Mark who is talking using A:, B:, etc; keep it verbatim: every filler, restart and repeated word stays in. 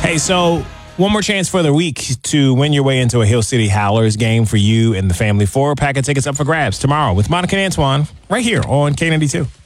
A: Hey, so one more chance for the week to win your way into a Hill City Howlers game for you and the family. Four pack of tickets up for grabs tomorrow with Monica and Antoine right here on K ninety-two.